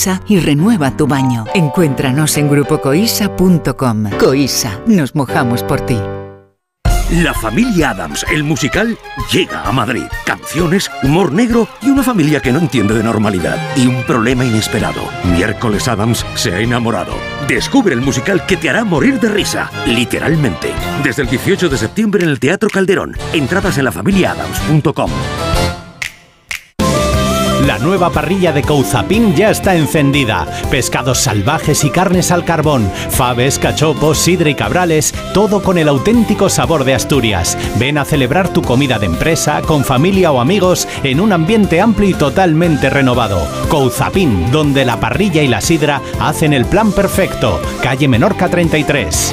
Coisa y renueva tu baño. Encuéntranos en grupocoisa.com. Coisa, nos mojamos por ti. La familia Addams, el musical, llega a Madrid. Canciones, humor negro y una familia que no entiende de normalidad. Y un problema inesperado. Miércoles Addams se ha enamorado. Descubre el musical que te hará morir de risa, literalmente. Desde el 18 de septiembre en el Teatro Calderón. Entradas en lafamiliaadams.com. La nueva parrilla de Couzapin ya está encendida. Pescados salvajes y carnes al carbón, faves, cachopos, sidra y cabrales, todo con el auténtico sabor de Asturias. Ven a celebrar tu comida de empresa, con familia o amigos, en un ambiente amplio y totalmente renovado. Couzapin, donde la parrilla y la sidra hacen el plan perfecto. Calle Menorca 33.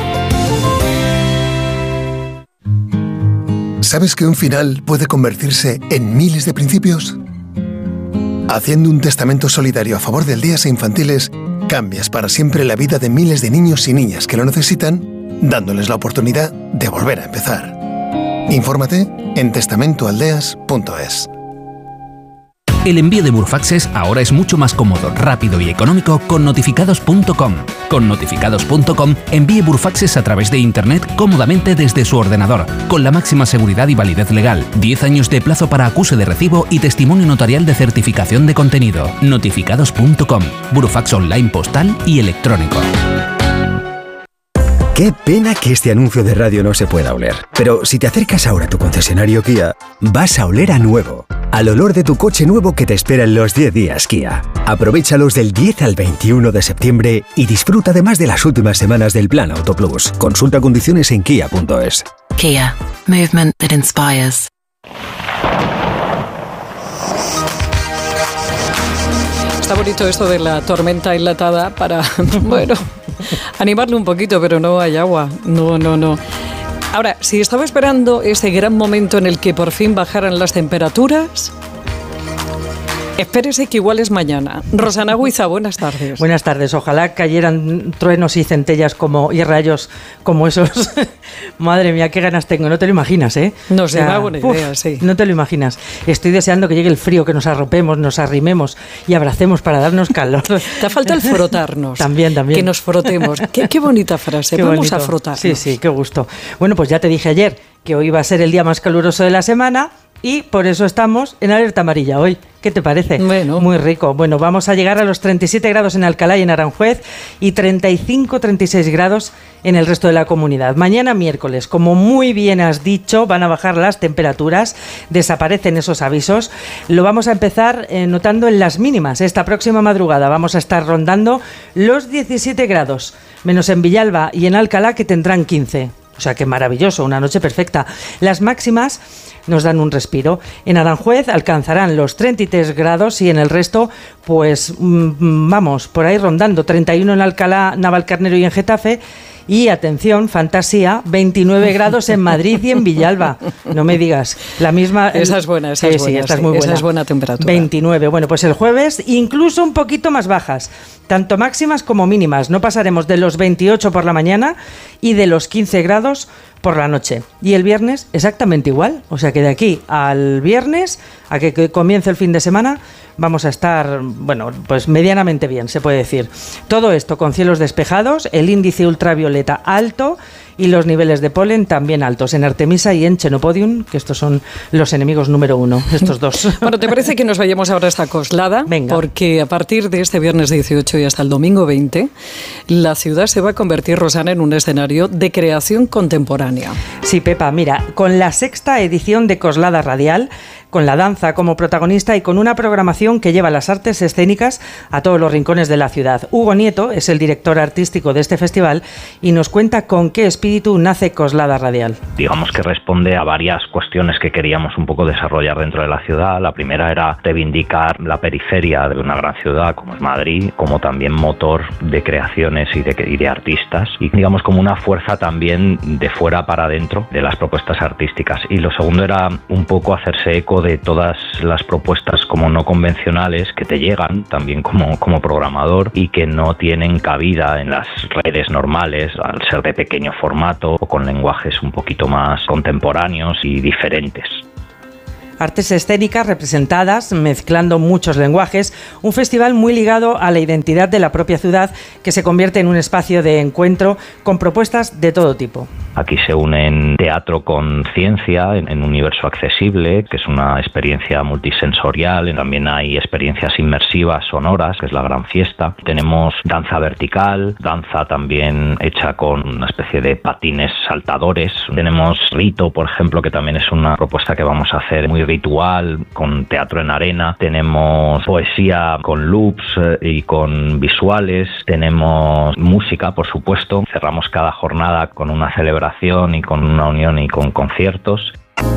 ¿Sabes que un final puede convertirse en miles de principios? Haciendo un testamento solidario a favor de aldeas e infantiles, cambias para siempre la vida de miles de niños y niñas que lo necesitan, dándoles la oportunidad de volver a empezar. Infórmate en testamentoaldeas.es. El envío de Burofaxes ahora es mucho más cómodo, rápido y económico con notificados.com. Con notificados.com envíe burofaxes a través de Internet cómodamente desde su ordenador, con la máxima seguridad y validez legal, 10 años de plazo para acuse de recibo y testimonio notarial de certificación de contenido. Notificados.com, burofax online postal y electrónico. Qué pena que este anuncio de radio no se pueda oler. Pero si te acercas ahora a tu concesionario Kia, vas a oler a nuevo. Al olor de tu coche nuevo que te espera en los 10 días Kia. Aprovéchalos del 10 al 21 de septiembre y disfruta además de las últimas semanas del Plan Auto Plus. Consulta condiciones en kia.es. Kia. Movement that inspires. Está bonito esto de la tormenta enlatada para, bueno, animarle un poquito, pero no hay agua. No. Ahora, si estaba esperando ese gran momento en el que por fin bajaran las temperaturas, espérese que igual es mañana. Rosana Huiza, buenas tardes. Buenas tardes. Ojalá cayeran truenos y centellas y rayos como esos. Madre mía, qué ganas tengo. No te lo imaginas, ¿eh? No sé, va buena idea, sí. No te lo imaginas. Estoy deseando que llegue el frío, que nos arropemos, nos arrimemos y abracemos para darnos calor. Te falta el frotarnos. También. Que nos frotemos. Qué bonita frase. Vamos a frotarnos. Sí, qué gusto. Bueno, pues ya te dije ayer que hoy va a ser el día más caluroso de la semana. Y por eso estamos en alerta amarilla hoy. ¿Qué te parece? Bueno. Muy rico. Bueno, vamos a llegar a los 37 grados en Alcalá y en Aranjuez y 35-36 grados en el resto de la comunidad. Mañana miércoles, como muy bien has dicho, van a bajar las temperaturas, desaparecen esos avisos. Lo vamos a empezar notando en las mínimas. Esta próxima madrugada vamos a estar rondando los 17 grados, menos en Villalba y en Alcalá, que tendrán 15. O sea, que maravilloso, una noche perfecta. Las máximas nos dan un respiro. En Aranjuez alcanzarán los 33 grados y en el resto, pues vamos, por ahí rondando. 31 en Alcalá, Navalcarnero y en Getafe. Y atención, fantasía, 29 grados en Madrid y en Villalba. No me digas, la misma... Esa es buena, esa es buena. Sí, esta es muy buena. Esa es buena temperatura. 29, bueno, pues el jueves incluso un poquito más bajas, tanto máximas como mínimas. No pasaremos de los 28 por la mañana y de los 15 grados por la noche. Y el viernes exactamente igual. O sea que de aquí al viernes, a que comience el fin de semana, vamos a estar, bueno, pues medianamente bien, se puede decir. Todo esto con cielos despejados, el índice ultravioleta alto y los niveles de polen también altos en Artemisa y en Chenopodium, que estos son los enemigos número 1, estos dos. Bueno, ¿te parece que nos vayamos ahora a esta Coslada? Venga. Porque a partir de este viernes 18 y hasta el domingo 20, la ciudad se va a convertir, Rosana, en un escenario de creación contemporánea. Sí, Pepa, mira, con la 6ª edición de Coslada Radial, con la danza como protagonista y con una programación que lleva las artes escénicas a todos los rincones de la ciudad. Hugo Nieto es el director artístico de este festival y nos cuenta con qué espíritu nace Coslada Radial. Digamos que responde a varias cuestiones que queríamos un poco desarrollar dentro de la ciudad. La primera era reivindicar la periferia de una gran ciudad como es Madrid, como también motor de creaciones y de artistas, y digamos como una fuerza también de fuera para adentro de las propuestas artísticas. Y lo segundo era un poco hacerse eco de todas las propuestas como no convencionales que te llegan también como programador y que no tienen cabida en las redes normales al ser de pequeño formato o con lenguajes un poquito más contemporáneos y diferentes. artes escénicas representadas, mezclando muchos lenguajes, un festival muy ligado a la identidad de la propia ciudad, que se convierte en un espacio de encuentro con propuestas de todo tipo. Aquí se unen teatro con ciencia en un universo accesible, que es una experiencia multisensorial. También hay experiencias inmersivas sonoras, que es la gran fiesta. Tenemos danza vertical, danza también hecha con una especie de patines saltadores. Tenemos rito, por ejemplo, que también es una propuesta que vamos a hacer muy ritual, con teatro en arena. Tenemos poesía con loops y con visuales. Tenemos música, por supuesto. Cerramos cada jornada con una celebración y con una unión y con conciertos.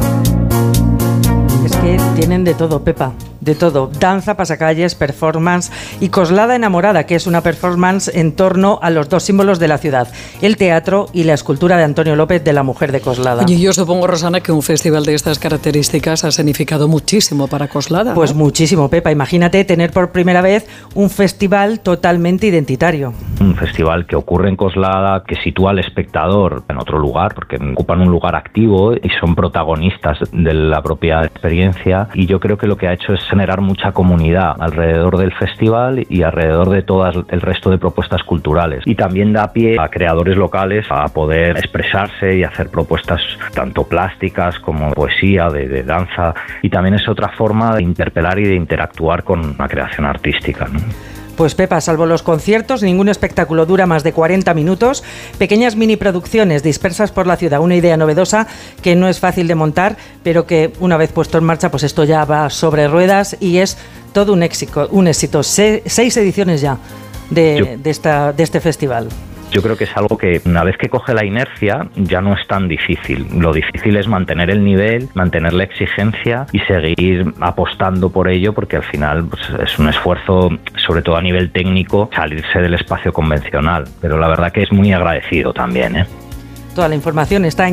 Es que tienen de todo, Pepa, de todo. Danza, pasacalles, performance y Coslada Enamorada, que es una performance en torno a los dos símbolos de la ciudad, el teatro y la escultura de Antonio López de la mujer de Coslada. Oye, yo supongo, Rosana, que un festival de estas características ha significado muchísimo para Coslada, ¿no? Pues muchísimo, Pepa. Imagínate tener por primera vez un festival totalmente identitario. Un festival que ocurre en Coslada, que sitúa al espectador en otro lugar, porque ocupan un lugar activo y son protagonistas de la propia experiencia, y yo creo que lo que ha hecho es generar mucha comunidad alrededor del festival y alrededor de todo el resto de propuestas culturales, y también da pie a creadores locales a poder expresarse y hacer propuestas tanto plásticas como poesía, de danza, y también es otra forma de interpelar y de interactuar con la creación artística, ¿no? Pues Pepa, salvo los conciertos, ningún espectáculo dura más de 40 minutos. Pequeñas mini producciones dispersas por la ciudad. Una idea novedosa que no es fácil de montar, pero que una vez puesto en marcha, pues esto ya va sobre ruedas y es todo un éxito. 6 ediciones ya de este festival. Yo creo que es algo que una vez que coge la inercia ya no es tan difícil. Lo difícil es mantener el nivel, mantener la exigencia y seguir apostando por ello, porque al final pues, es un esfuerzo, sobre todo a nivel técnico, salirse del espacio convencional. Pero la verdad que es muy agradecido también, ¿eh? Toda la información está en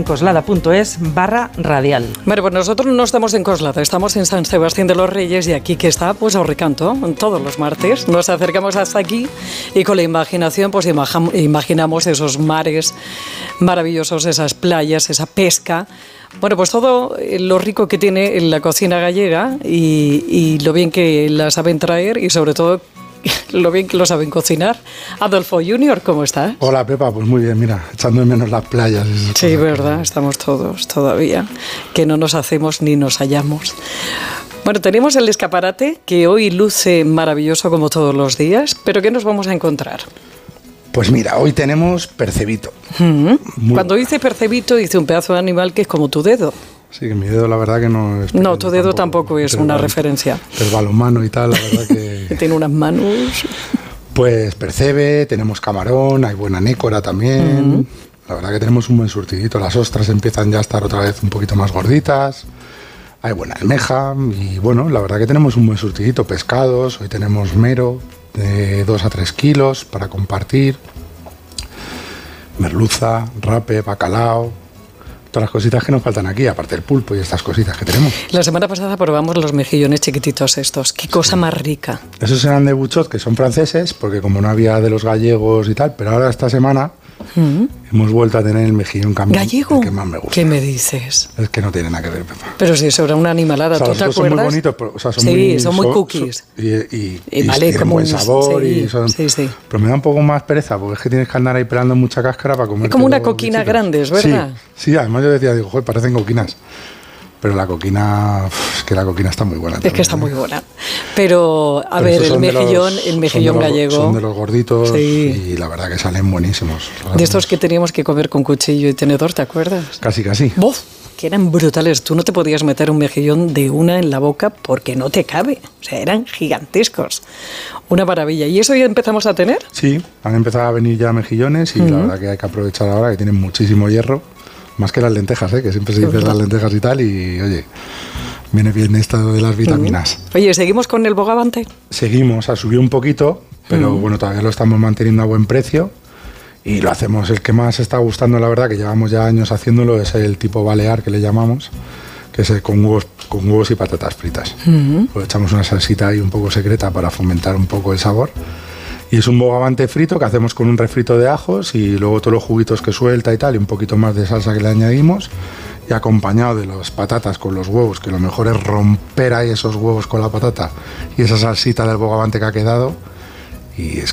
coslada.es/radial. Bueno, pues nosotros no estamos en Coslada, estamos en San Sebastián de los Reyes, y aquí que está, pues Aurrecanto, todos los martes. Nos acercamos hasta aquí y con la imaginación pues imaginamos esos mares maravillosos, esas playas, esa pesca. Bueno, pues todo lo rico que tiene la cocina gallega y lo bien que la saben traer y sobre todo lo bien que lo saben cocinar. Adolfo Junior, ¿cómo estás? Hola, Pepa, pues muy bien, mira, echando de menos las playas. Sí, verdad, estamos todos todavía, que no nos hacemos ni nos hallamos. Bueno, tenemos el escaparate, que hoy luce maravilloso como todos los días, pero ¿qué nos vamos a encontrar? Pues mira, hoy tenemos percebito. Cuando dice percebito, dice un pedazo de animal que es como tu dedo. Sí, que mi dedo la verdad que no es... No, tu dedo tampoco es una referencia. El balonmano y tal, la verdad que... Tiene unas manos... Pues percebe, tenemos camarón, hay buena nécora también. La verdad que tenemos un buen surtidito. Las ostras empiezan ya a estar otra vez un poquito más gorditas. Hay buena almeja y bueno, la verdad que tenemos un buen surtidito. Pescados, hoy tenemos mero de 2 a 3 kilos para compartir. Merluza, rape, bacalao... Todas las cositas que nos faltan aquí, aparte del pulpo y estas cositas que tenemos. La semana pasada probamos los mejillones chiquititos estos. ¡Qué cosa más rica! Esos eran de Buchot, que son franceses, porque como no había de los gallegos y tal, pero ahora esta semana hemos vuelto a tener el mejillón ¿Gallego? que más me gusta. ¿Qué me dices? Es que no tiene nada que ver, Pepa. Pero si eso era una animalada, o sea, ¿tú te acuerdas? Son muy bonitos, pero, o sea, son muy cookies. Y vale, tienen buen sabor. Sí, y son, sí. Pero me da un poco más pereza, porque es que tienes que andar ahí pelando mucha cáscara para comer. Es como una coquina grande, ¿es verdad? Sí, además yo decía, digo, joder, parecen coquinas. Pero la coquina, es que la coquina está muy buena. Es que está muy buena. Pero, a ver, el mejillón gallego. Son de los gorditos y la verdad que salen buenísimos. De estos que teníamos que comer con cuchillo y tenedor, ¿te acuerdas? Casi. ¡Bof! Que eran brutales. Tú no te podías meter un mejillón de una en la boca porque no te cabe. O sea, eran gigantescos. Una maravilla. ¿Y eso ya empezamos a tener? Sí, han empezado a venir ya mejillones y la verdad que hay que aprovechar ahora que tienen muchísimo hierro. Más que las lentejas, que siempre se dicen las lentejas y tal, y oye, viene bien esto de las vitaminas. Oye, ¿seguimos con el bogavante? Seguimos, ha subido un poquito, pero bueno, todavía lo estamos manteniendo a buen precio y lo hacemos. El que más está gustando, la verdad, que llevamos ya años haciéndolo, es el tipo balear, que le llamamos, que es con huevos y patatas fritas. Pues echamos una salsita ahí un poco secreta para fomentar un poco el sabor. Y es un bogavante frito que hacemos con un refrito de ajos y luego todos los juguitos que suelta y tal, y un poquito más de salsa que le añadimos. y acompañado de las patatas con los huevos, que lo mejor es romper ahí esos huevos con la patata y esa salsita del bogavante que ha quedado, y es